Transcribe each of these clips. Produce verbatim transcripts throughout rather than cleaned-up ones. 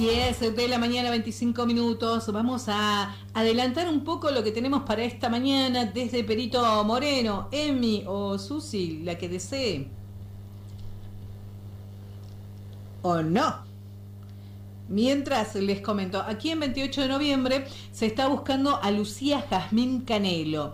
diez de la mañana, veinticinco minutos. Vamos a adelantar un poco lo que tenemos para esta mañana desde Perito Moreno. Emi o Susi, la que desee. ¿O no? Mientras les comento, aquí en veintiocho de noviembre se está buscando a Lucía Jazmín Canelo.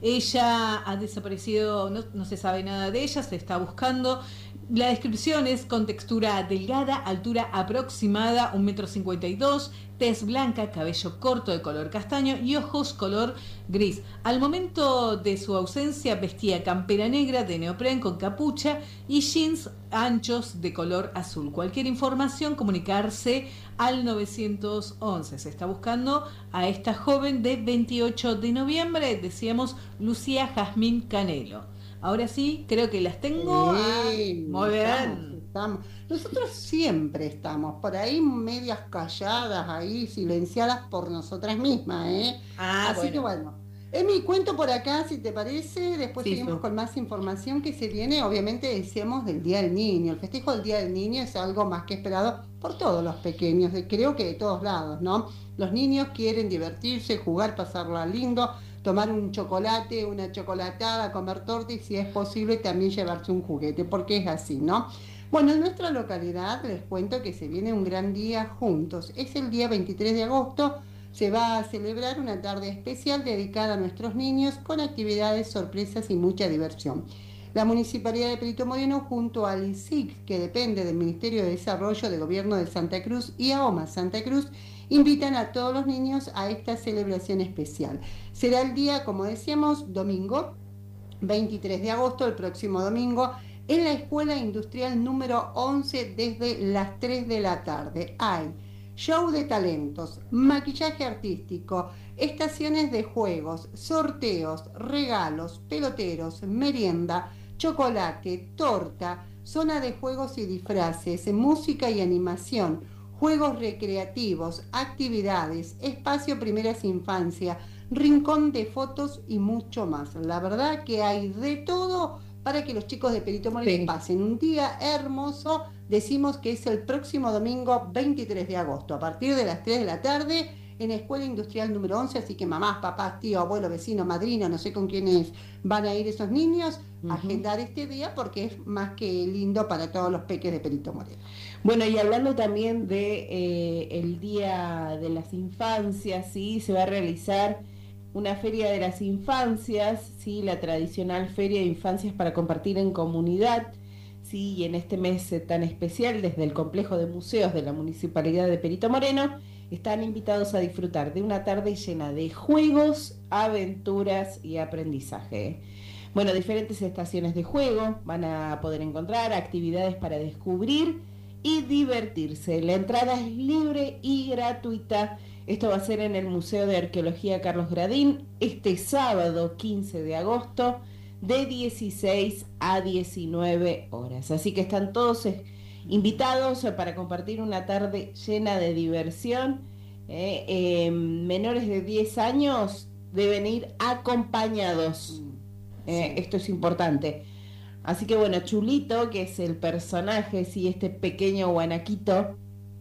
Ella ha desaparecido, no, no se sabe nada de ella, se está buscando. La descripción es con textura delgada, altura aproximada, un metro cincuenta y dos, tez blanca, cabello corto de color castaño y ojos color gris. Al momento de su ausencia vestía campera negra de neopren con capucha y jeans anchos de color azul. Cualquier información, comunicarse al nueve once. Se está buscando a esta joven de veintiocho de noviembre, decíamos Lucía Jazmín Canelo. Ahora sí, creo que las tengo. Sí, Ah, muy bien. Estamos, estamos. Nosotros siempre estamos por ahí medias calladas, ahí silenciadas por nosotras mismas, ¿eh? Ah, Así bueno. que bueno. Emi, cuento por acá, si te parece, después Sí, seguimos sí. con más información que se viene. Obviamente decíamos del Día del Niño. El festejo del Día del Niño es algo más que esperado por todos los pequeños, de, creo que de todos lados, ¿no? Los niños quieren divertirse, jugar, pasarla lindo, tomar un chocolate, una chocolatada, comer torta y si es posible también llevarse un juguete, porque es así, ¿no? Bueno, en nuestra localidad les cuento que se viene un gran día juntos. Es el día veintitrés de agosto, se va a celebrar una tarde especial dedicada a nuestros niños con actividades, sorpresas y mucha diversión. La Municipalidad de Perito Moreno junto al I S I C, que depende del Ministerio de Desarrollo del Gobierno de Santa Cruz, y a O M A Santa Cruz, invitan a todos los niños a esta celebración especial. Será el día, como decíamos, domingo, veintitrés de agosto, el próximo domingo, en la Escuela Industrial número once desde las tres de la tarde. Hay show de talentos, maquillaje artístico, estaciones de juegos, sorteos, regalos, peloteros, merienda, chocolate, torta, zona de juegos y disfraces, música y animación, juegos recreativos, actividades, espacio primeras infancia, rincón de fotos y mucho más. La verdad que hay de todo para que los chicos de Perito Moreno sí. pasen un día hermoso. Decimos que es el próximo domingo veintitrés de agosto, a partir de las tres de la tarde, en la Escuela Industrial número once, así que mamás, papás, tío, abuelo, vecino, madrina, no sé con quiénes van a ir esos niños, uh-huh. agendar este día porque es más que lindo para todos los peques de Perito Moreno. Bueno, y hablando también de eh, el Día de las Infancias, sí, se va a realizar una Feria de las Infancias, sí, la tradicional Feria de Infancias para compartir en comunidad, sí, y en este mes tan especial, desde el Complejo de Museos de la Municipalidad de Perito Moreno, están invitados a disfrutar de una tarde llena de juegos, aventuras y aprendizaje. Bueno, diferentes estaciones de juego, van a poder encontrar actividades para descubrir y divertirse. La entrada es libre y gratuita. Esto va a ser en el Museo de Arqueología Carlos Gradín este sábado quince de agosto de dieciséis a diecinueve horas. Así que están todos invitados para compartir una tarde llena de diversión. Eh, eh, menores de diez años deben ir acompañados. Eh, sí. Esto es importante. Así que bueno, Chulito, que es el personaje, sí, este pequeño guanaquito,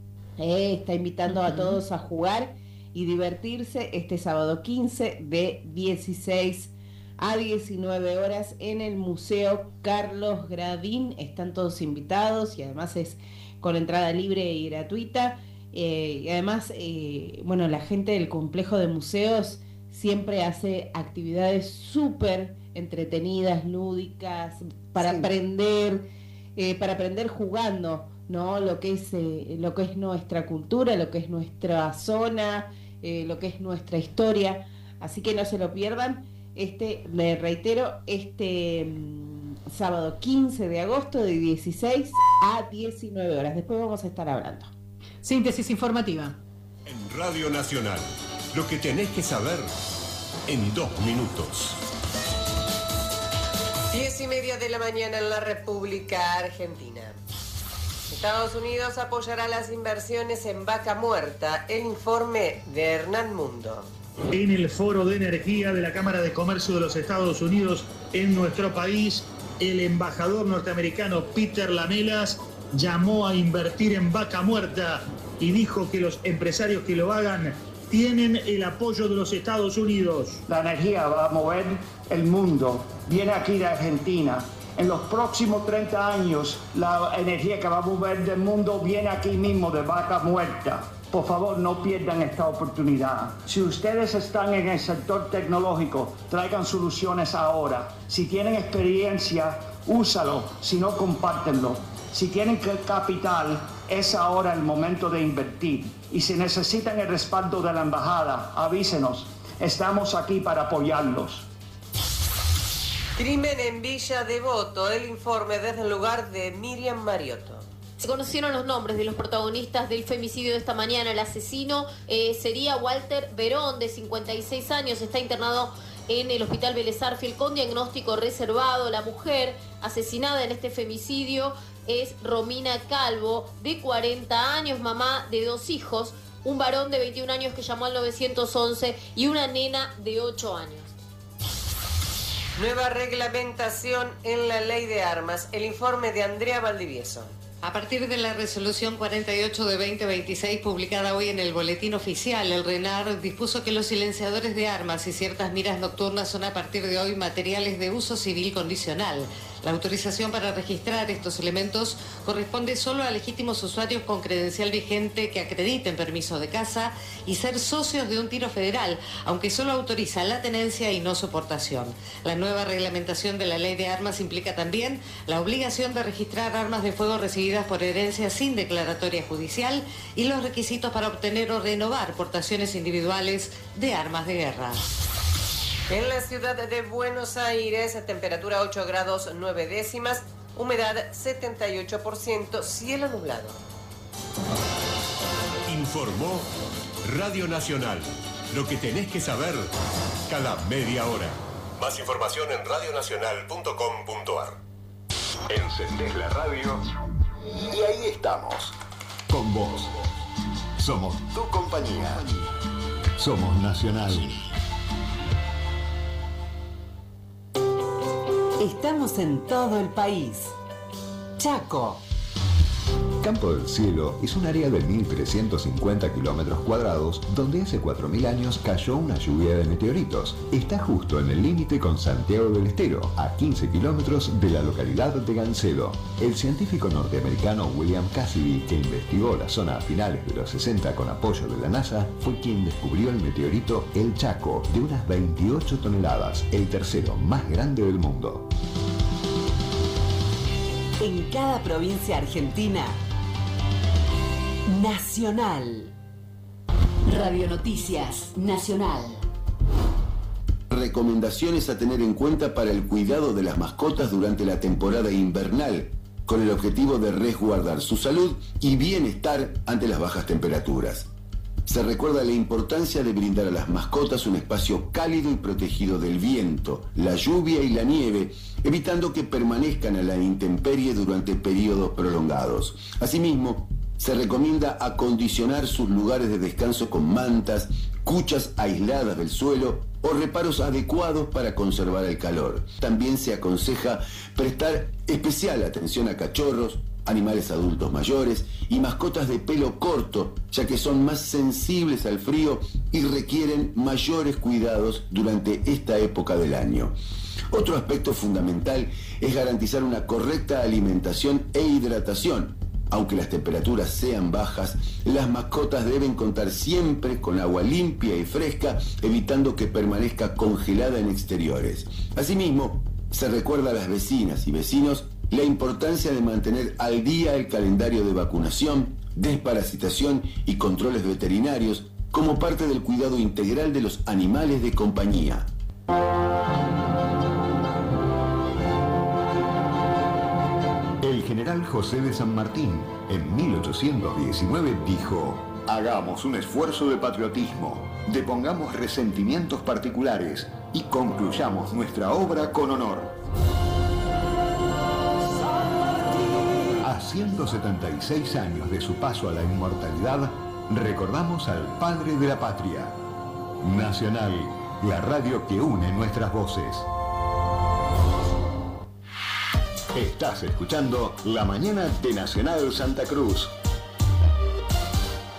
eh, está invitando uh-huh. a todos a jugar y divertirse este sábado quince de dieciséis a diecinueve horas en el Museo Carlos Gradín. Están todos invitados y además es con entrada libre y gratuita. Eh, y además, eh, bueno, la gente del complejo de museos siempre hace actividades súper entretenidas, lúdicas, para sí. aprender, eh, para aprender jugando, ¿no? Lo que es eh, lo que es nuestra cultura, lo que es nuestra zona, eh, lo que es nuestra historia. Así que no se lo pierdan. Este, me reitero, este mmm, sábado quince de agosto de dieciséis a diecinueve horas. Después vamos a estar hablando. Síntesis informativa. En Radio Nacional, lo que tenés que saber en dos minutos. Diez y media de la mañana en la República Argentina. Estados Unidos apoyará las inversiones en Vaca Muerta. El informe de Hernán Mundo. En el Foro de Energía de la Cámara de Comercio de los Estados Unidos en nuestro país, el embajador norteamericano Peter Lamelas llamó a invertir en Vaca Muerta y dijo que los empresarios que lo hagan tienen el apoyo de los Estados Unidos. La energía va a mover el mundo, viene aquí de Argentina. En los próximos treinta años, la energía que va a mover del mundo viene aquí mismo, de Vaca Muerta. Por favor, no pierdan esta oportunidad. Si ustedes están en el sector tecnológico, traigan soluciones ahora. Si tienen experiencia, úsalo. Si no, compártenlo. Si tienen capital, es ahora el momento de invertir. Y si necesitan el respaldo de la embajada, avísenos. Estamos aquí para apoyarlos. Crimen en Villa Devoto. El informe desde el lugar de Miriam Mariotto. Se conocieron los nombres de los protagonistas del femicidio de esta mañana. El asesino eh, sería Walter Verón, de cincuenta y seis años. Está internado en el Hospital Vélez Arfield con diagnóstico reservado. La mujer asesinada en este femicidio es Romina Calvo, de cuarenta años, mamá de dos hijos. Un varón de veintiún años que llamó al nueve once y una nena de ocho años. Nueva reglamentación en la ley de armas. El informe de Andrea Valdivieso. A partir de la resolución cuarenta y ocho de veinte veintiséis publicada hoy en el Boletín Oficial, el RENAR dispuso que los silenciadores de armas y ciertas miras nocturnas son a partir de hoy materiales de uso civil condicional. La autorización para registrar estos elementos corresponde solo a legítimos usuarios con credencial vigente que acrediten permiso de caza y ser socios de un tiro federal, aunque solo autoriza la tenencia y no su portación. La nueva reglamentación de la ley de armas implica también la obligación de registrar armas de fuego recibidas por herencia sin declaratoria judicial y los requisitos para obtener o renovar portaciones individuales de armas de guerra. En la ciudad de Buenos Aires, temperatura ocho grados nueve décimas, humedad setenta y ocho por ciento, cielo nublado. Informó Radio Nacional. Lo que tenés que saber cada media hora. Más información en radionacional punto com punto ar. Encendés la radio y ahí estamos. Con vos. Somos tu compañía. Somos Nacional. Estamos en todo el país. Chaco. Campo del Cielo es un área de mil trescientos cincuenta kilómetros cuadrados donde hace cuatro mil años cayó una lluvia de meteoritos. Está justo en el límite con Santiago del Estero, a quince kilómetros de la localidad de Gancedo. El científico norteamericano William Cassidy, que investigó la zona a finales de los sesenta con apoyo de la NASA, fue quien descubrió el meteorito El Chaco, de unas veintiocho toneladas, el tercero más grande del mundo. En cada provincia argentina, Nacional. Radio Noticias Nacional. Recomendaciones a tener en cuenta para el cuidado de las mascotas durante la temporada invernal, con el objetivo de resguardar su salud y bienestar ante las bajas temperaturas. Se recuerda la importancia de brindar a las mascotas un espacio cálido y protegido del viento, la lluvia y la nieve, evitando que permanezcan a la intemperie durante periodos prolongados. Asimismo, se recomienda acondicionar sus lugares de descanso con mantas, cuchas aisladas del suelo o reparos adecuados para conservar el calor. También se aconseja prestar especial atención a cachorros, animales adultos mayores y mascotas de pelo corto, ya que son más sensibles al frío y requieren mayores cuidados durante esta época del año. Otro aspecto fundamental es garantizar una correcta alimentación e hidratación. Aunque las temperaturas sean bajas, las mascotas deben contar siempre con agua limpia y fresca, evitando que permanezca congelada en exteriores. Asimismo, se recuerda a las vecinas y vecinos la importancia de mantener al día el calendario de vacunación, desparasitación y controles veterinarios como parte del cuidado integral de los animales de compañía. El general José de San Martín, en mil ochocientos diecinueve, dijo: hagamos un esfuerzo de patriotismo, depongamos resentimientos particulares y concluyamos nuestra obra con honor. A ciento setenta y seis años de su paso a la inmortalidad, recordamos al padre de la patria. Nacional, la radio que une nuestras voces. Estás escuchando La Mañana de Nacional Santa Cruz.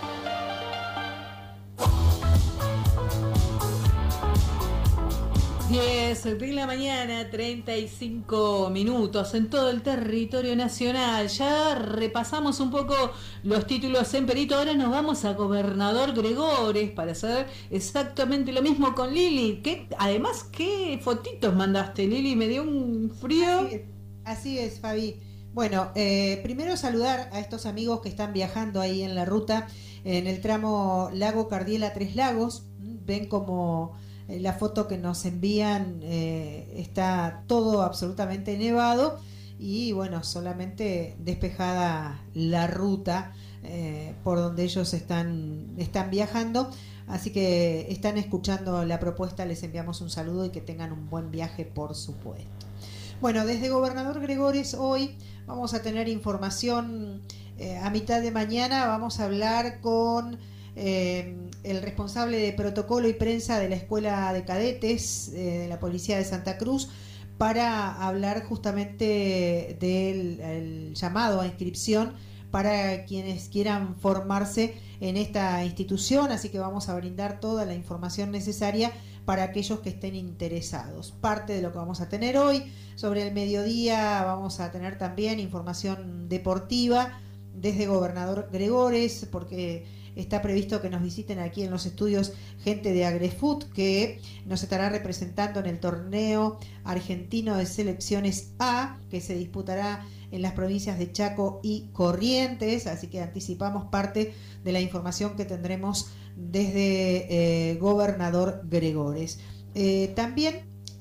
diez de la mañana, treinta y cinco minutos en todo el territorio nacional. Ya repasamos un poco los títulos en Perito. Ahora nos vamos a Gobernador Gregores para hacer exactamente lo mismo con Lili. ¿Qué, además, ¿qué fotitos mandaste, Lili? Me dio un frío. Así es, así es, Fabi. Bueno, eh, primero saludar a estos amigos que están viajando ahí en la ruta, en el tramo Lago Cardiel a Tres Lagos. Ven como la foto que nos envían, eh, está todo absolutamente nevado y bueno, solamente despejada la ruta eh, por donde ellos están, están viajando. Así que están escuchando la propuesta, les enviamos un saludo y que tengan un buen viaje, por supuesto. Bueno, desde Gobernador Gregores hoy vamos a tener información eh, a mitad de mañana. Vamos a hablar con eh, el responsable de protocolo y prensa de la Escuela de Cadetes eh, de la Policía de Santa Cruz para hablar justamente del el llamado a inscripción para quienes quieran formarse en esta institución, así que vamos a brindar toda la información necesaria para aquellos que estén interesados. Parte de lo que vamos a tener hoy, sobre el mediodía vamos a tener también información deportiva desde Gobernador Gregores, porque está previsto que nos visiten aquí en los estudios gente de Agrefoot, que nos estará representando en el torneo argentino de selecciones A, que se disputará en las provincias de Chaco y Corrientes, así que anticipamos parte de la información que tendremos desde eh, Gobernador Gregores. Eh, también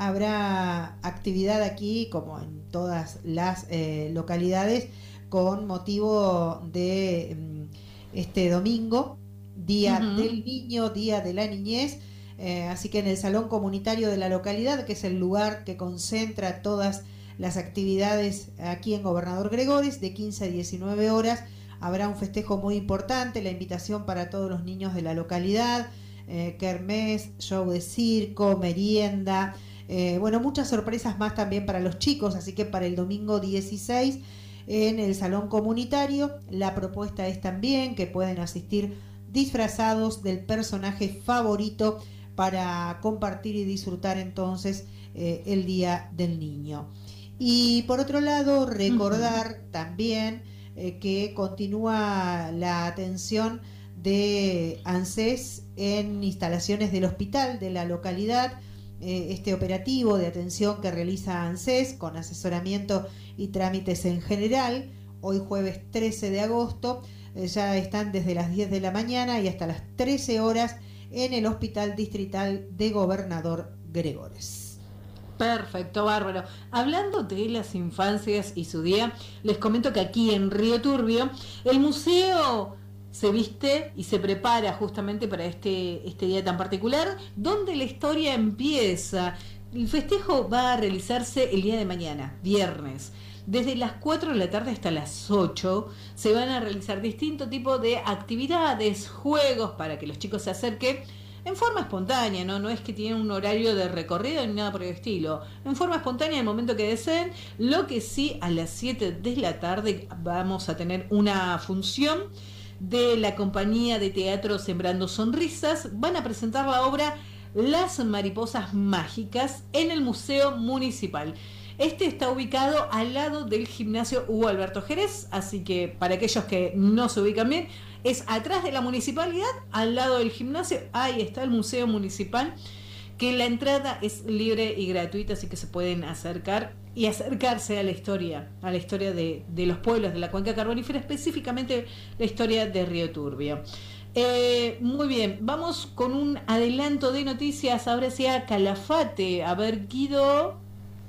habrá actividad aquí, como en todas las eh, localidades, con motivo de mm, este domingo, Día uh-huh. del Niño, Día de la Niñez, eh, así que en el Salón Comunitario de la localidad, que es el lugar que concentra todas las actividades aquí en Gobernador Gregores, de quince a diecinueve horas, habrá un festejo muy importante, la invitación para todos los niños de la localidad, eh, kermés, show de circo, merienda, eh, bueno, muchas sorpresas más también para los chicos, así que para el domingo dieciséis en el Salón Comunitario, la propuesta es también que pueden asistir disfrazados del personaje favorito para compartir y disfrutar entonces eh, el Día del Niño. Y por otro lado, recordar uh-huh. también eh, que continúa la atención de ANSES en instalaciones del hospital de la localidad, eh, este operativo de atención que realiza ANSES con asesoramiento y trámites en general. Hoy jueves trece de agosto, eh, ya están desde las diez de la mañana y hasta las trece horas en el Hospital Distrital de Gobernador Gregores. Perfecto, bárbaro. Hablando de las infancias y su día, les comento que aquí en Río Turbio el museo se viste y se prepara justamente para este, este día tan particular, donde la historia empieza. El festejo va a realizarse el día de mañana, viernes. Desde las cuatro de la tarde hasta las ocho se van a realizar distintos tipos de actividades, juegos para que los chicos se acerquen en forma espontánea, ¿no? No es que tienen un horario de recorrido ni nada por el estilo. En forma espontánea, en el momento que deseen. Lo que sí, a las siete de la tarde vamos a tener una función de la compañía de teatro Sembrando Sonrisas. Van a presentar la obra Las Mariposas Mágicas en el Museo Municipal. Este está ubicado al lado del gimnasio Hugo Alberto Jerez, así que para aquellos que no se ubican bien, es atrás de la municipalidad, al lado del gimnasio, ahí está el Museo Municipal, que la entrada es libre y gratuita, así que se pueden acercar y acercarse a la historia, a la historia de, de los pueblos de la cuenca carbonífera, específicamente la historia de Río Turbio. Eh, muy bien, vamos con un adelanto de noticias, ahora sí a Calafate, a ver, Guido.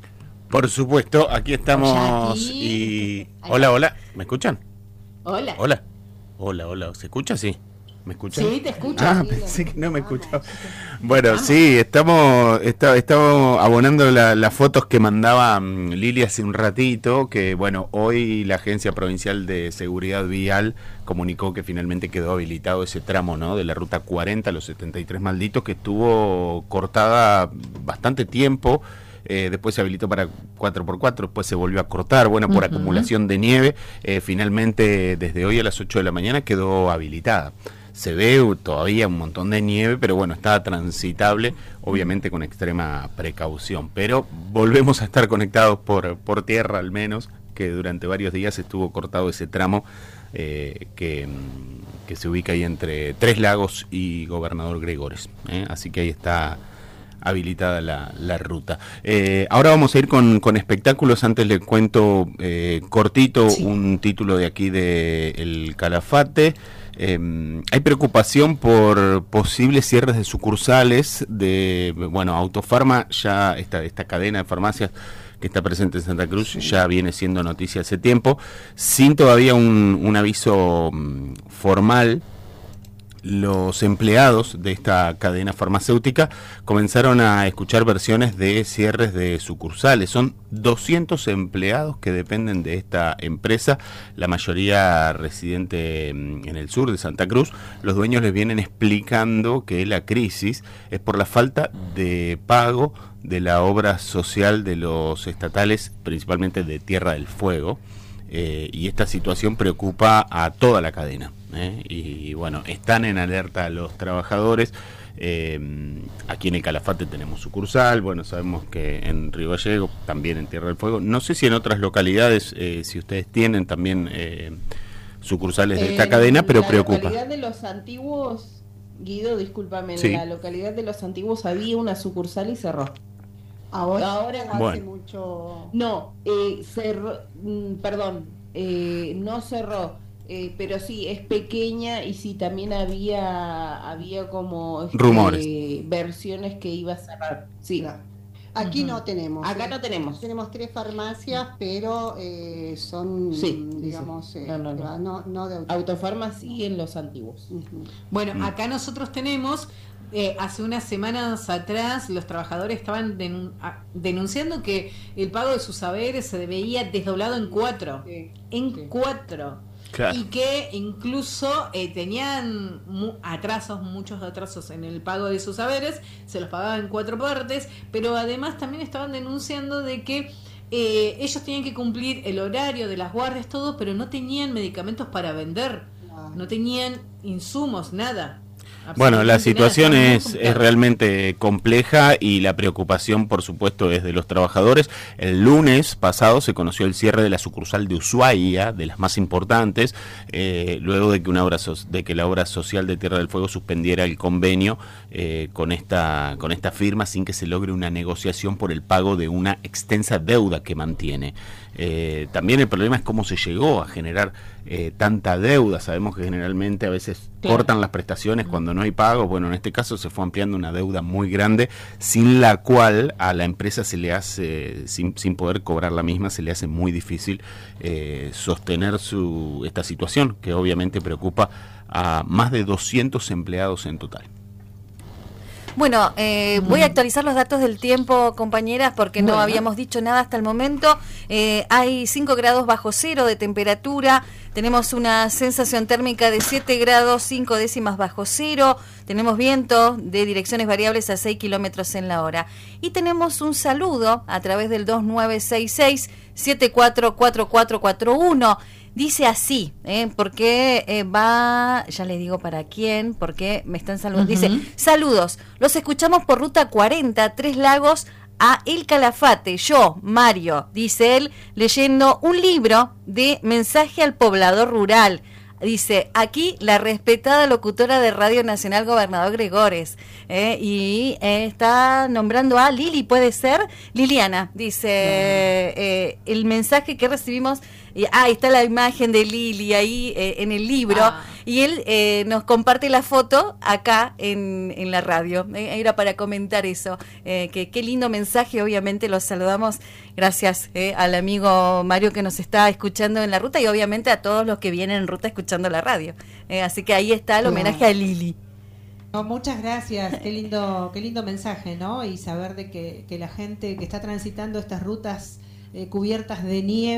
Por supuesto, aquí estamos y... Hola, hola, ¿me escuchan? Hola. Hola, hola, hola, ¿se escucha? Sí. ¿Me escuchan? Sí, te escucho. Ah, pensé que no me escuchaba. Bueno, sí, estamos, está, estamos abonando la, las fotos que mandaba um, Lili hace un ratito, que bueno, hoy la Agencia Provincial de Seguridad Vial comunicó que finalmente quedó habilitado ese tramo, ¿no? De la ruta cuarenta, los setenta y tres malditos, que estuvo cortada bastante tiempo. Eh, después se habilitó para cuatro por cuatro, después se volvió a cortar, bueno, por uh-huh. acumulación de nieve, eh, finalmente desde hoy a las ocho de la mañana quedó habilitada. se ve todavía un montón de nieve, pero bueno, está transitable, obviamente con extrema precaución. Pero volvemos a estar conectados por, por tierra al menos, que durante varios días estuvo cortado ese tramo eh, que, que se ubica ahí entre Tres Lagos y Gobernador Gregores. ¿eh? Así que ahí está habilitada la, la ruta. Eh, ahora vamos a ir con, con espectáculos. Antes les cuento eh, cortito sí. un título de aquí de El Calafate. Eh, hay preocupación por posibles cierres de sucursales de, bueno, Autofarma, ya esta, esta cadena de farmacias que está presente en Santa Cruz sí. ya viene siendo noticia hace tiempo, sin todavía un, un aviso um, formal. Los empleados de esta cadena farmacéutica comenzaron a escuchar versiones de cierres de sucursales. Son doscientos empleados que dependen de esta empresa, la mayoría residente en el sur de Santa Cruz. Los dueños les vienen explicando que la crisis es por la falta de pago de la obra social de los estatales, principalmente de Tierra del Fuego. Eh, y esta situación preocupa a toda la cadena. ¿eh? Y, y bueno, están en alerta los trabajadores. Eh, aquí en el Calafate tenemos sucursal, bueno, sabemos que en Río Gallego, también en Tierra del Fuego. No sé si en otras localidades, eh, si ustedes tienen también eh, sucursales de esta eh, cadena, pero la preocupa. La localidad de los antiguos, Guido, discúlpame, sí. en la localidad de los antiguos había una sucursal y cerró. Ahora, Ahora hace bueno. mucho... No, eh, cerró, mm, perdón, eh, no cerró, eh, pero sí, es pequeña y sí, también había había como este, rumores, versiones que iba a cerrar. Sí. No. Aquí uh-huh. no tenemos. Acá eh. no tenemos. Tenemos tres farmacias, pero eh, son, sí, digamos, sí. Eh, no, no, no. no, no de auto. Autofarma sí en los antiguos. Uh-huh. Bueno, uh-huh. acá nosotros tenemos... Eh, hace unas semanas atrás los trabajadores estaban denun- a, denunciando que el pago de sus saberes se veía desdoblado en cuatro, sí, en sí. cuatro, claro. Y que incluso eh, tenían mu- atrasos, muchos atrasos en el pago de sus saberes, se los pagaban en cuatro partes, pero además también estaban denunciando de que eh, ellos tenían que cumplir el horario de las guardias, todo, pero no tenían medicamentos para vender, no, no tenían insumos, nada. Bueno, la situación es, es realmente compleja y la preocupación, por supuesto, es de los trabajadores. El lunes pasado se conoció el cierre de la sucursal de Ushuaia, de las más importantes, eh, luego de que una obra so- de que la obra social de Tierra del Fuego suspendiera el convenio eh, con esta con esta firma sin que se logre una negociación por el pago de una extensa deuda que mantiene. Eh, también el problema es cómo se llegó a generar eh, tanta deuda. Sabemos que generalmente a veces claro. cortan las prestaciones cuando no hay pagos. Bueno, en este caso se fue ampliando una deuda muy grande, sin la cual a la empresa se le hace, sin, sin poder cobrar la misma, se le hace muy difícil eh, sostener su esta situación, que obviamente preocupa a más de doscientos empleados en total. Bueno, eh, voy a actualizar los datos del tiempo, compañeras, porque no bueno. habíamos dicho nada hasta el momento. Eh, hay cinco grados bajo cero de temperatura, tenemos una sensación térmica de siete grados, cinco décimas bajo cero, tenemos viento de direcciones variables a seis kilómetros en la hora. Y tenemos un saludo a través del dos nueve seis seis, siete cuatro cuatro cuatro cuatro uno. Dice así, ¿eh? porque eh, va, ya les digo para quién, porque me están saludando. Uh-huh. Dice, saludos, los escuchamos por Ruta cuarenta, Tres Lagos, a El Calafate. Yo, Mario, dice él, leyendo un libro de Mensaje al Poblador Rural. Dice, aquí la respetada locutora de Radio Nacional, Gobernador Gregores, eh, y eh, está nombrando a Lili, ¿puede ser? Liliana, dice, eh, el mensaje que recibimos, y, ah, ahí está la imagen de Lili ahí eh, en el libro, ah. y él eh, nos comparte la foto acá en, en la radio, eh, era para comentar eso, eh, que qué lindo mensaje, obviamente los saludamos, gracias eh, al amigo Mario que nos está escuchando en la ruta, y obviamente a todos los que vienen en ruta escuchando la radio, eh, así que ahí está el homenaje a Lili. No, muchas gracias, qué lindo, qué lindo mensaje, ¿no? Y saber de que, que la gente que está transitando estas rutas eh, cubiertas de nieve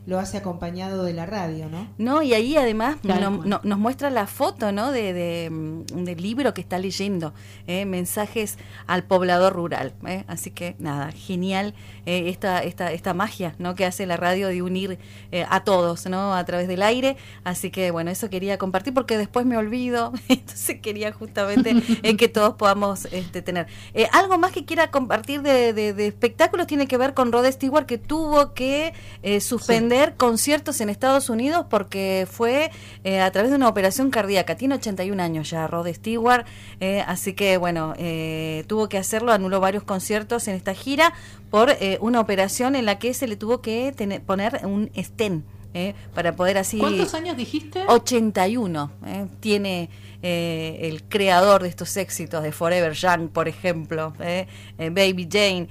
lo hace acompañado de la radio, ¿no? No, y ahí además Claro, no, bueno. no, nos muestra la foto, ¿no? De, de, mm, del libro que está leyendo, ¿eh? Mensajes al poblador rural, ¿eh? Así que nada, genial eh, esta, esta, esta magia, ¿no? Que hace la radio de unir eh, a todos, ¿no? A través del aire. Así que bueno, eso quería compartir porque después me olvido, entonces quería justamente eh, que todos podamos este, tener. Eh, algo más que quiera compartir de, de, de espectáculos tiene que ver con Rod Stewart, que tuvo que eh, suspender sí. conciertos en Estados Unidos porque fue eh, a través de una operación cardíaca. Tiene ochenta y un años ya Rod Stewart, eh, así que bueno, eh, tuvo que hacerlo, anuló varios conciertos en esta gira por eh, una operación en la que se le tuvo que tener, poner un stent. Eh, para poder así... ¿Cuántos años dijiste? ochenta y uno. Eh, tiene eh, el creador de estos éxitos de Forever Young, por ejemplo, eh, eh, Baby Jane.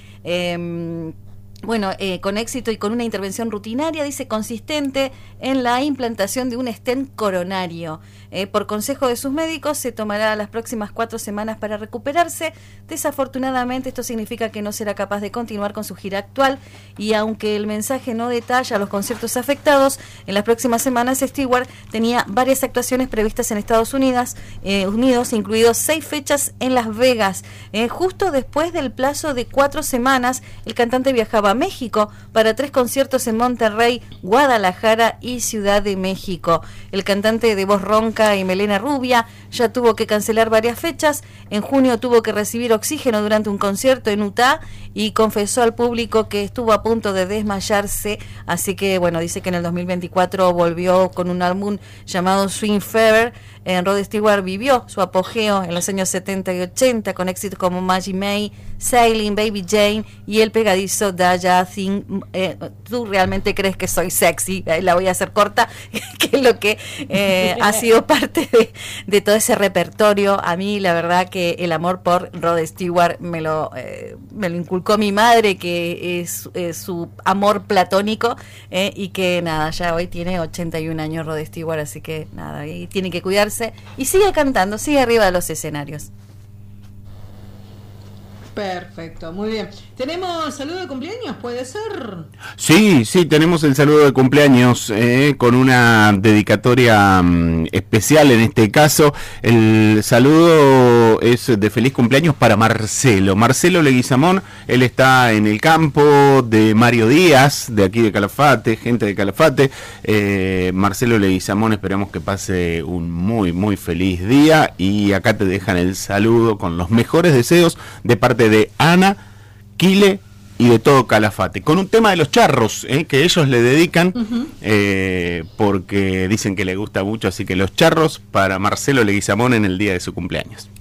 Eh, Bueno, eh, con éxito y con una intervención rutinaria, dice, consistente en la implantación de un stent coronario. Eh, por consejo de sus médicos, se tomará las próximas cuatro semanas para recuperarse. Desafortunadamente, esto significa que no será capaz de continuar con su gira actual, y aunque el mensaje no detalla los conciertos afectados, en las próximas semanas Stewart tenía varias actuaciones previstas en Estados Unidos, eh, Unidos, incluidos seis fechas en Las Vegas. Eh, justo después del plazo de cuatro semanas, el cantante viajaba a México para tres conciertos en Monterrey, Guadalajara y Ciudad de México. El cantante de voz ronca y melena rubia ya tuvo que cancelar varias fechas. En junio tuvo que recibir oxígeno durante un concierto en Utah y confesó al público que estuvo a punto de desmayarse. Así que bueno, dice que en el dos mil veinticuatro volvió con un álbum llamado Swing Fever. En Rod Stewart vivió su apogeo en los años setenta y ochenta con éxitos como Maggie May, Sailing, Baby Jane y el pegadizo Daya Thing. Eh, ¿Tú realmente crees que soy sexy? Eh, la voy a hacer corta, que es lo que eh, ha sido parte de, de todo ese repertorio. A mí la verdad que el amor por Rod Stewart me lo, eh, me lo inculcó mi madre, que es, es su amor platónico, eh, y que nada, ya hoy tiene ochenta y un años Rod Stewart, así que nada, y tiene que cuidarse y sigue cantando, sigue arriba de los escenarios. Perfecto, muy bien. ¿Tenemos saludo de cumpleaños? ¿Puede ser? Sí, sí, tenemos el saludo de cumpleaños eh, con una dedicatoria um, especial en este caso. El saludo es de feliz cumpleaños para Marcelo. Marcelo Leguizamón, él está en el campo de Mario Díaz, de aquí de Calafate, gente de Calafate. Eh, Marcelo Leguizamón, esperamos que pase un muy, muy feliz día, y acá te dejan el saludo con los mejores deseos de parte de Ana, Quile y de todo Calafate, con un tema de los charros eh, que ellos le dedican, uh-huh. eh, porque dicen que le gusta mucho, así que los charros para Marcelo Leguizamón en el día de su cumpleaños.